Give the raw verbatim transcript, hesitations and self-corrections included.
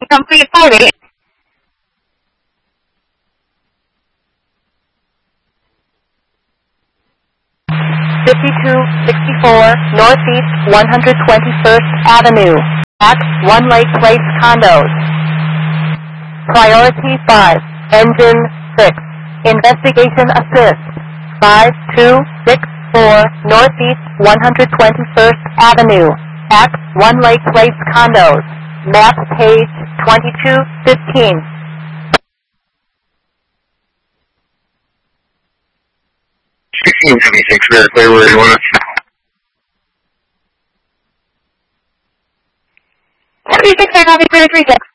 Complete firing. fifty-two sixty-four Northeast one hundred twenty-first Avenue, at One Lake Place Condos. Priority five, Engine six, Investigation Assist, five two six four Northeast one hundred twenty-first Avenue, at One Lake Place Condos. Map page twenty-two fifteen. sixteen seventy-six, very clear where you want us. seventy-six, clear, copy, clear, three six.